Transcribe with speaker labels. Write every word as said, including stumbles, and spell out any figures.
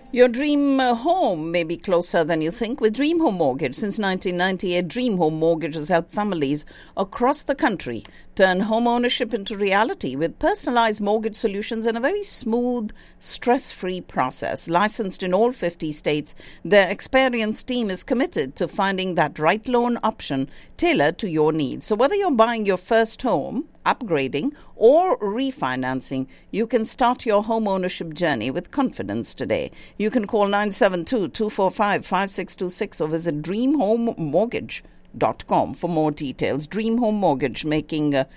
Speaker 1: Your dream uh, home may be closer than you think with Dream Home Mortgage. Since nineteen ninety-eight, Dream Home Mortgage has helped families across the country turn home ownership into reality with personalized mortgage solutions and a very smooth, stress-free process. Licensed in all fifty states, their experienced team is committed to finding that right loan option tailored to your needs. So whether you're buying your first home, upgrading, or refinancing, you can start your home ownership journey with confidence today. You can call nine seven two, two four five, five six two six or visit dream home mortgage dot com for more details. Dream Home Mortgage, making uh,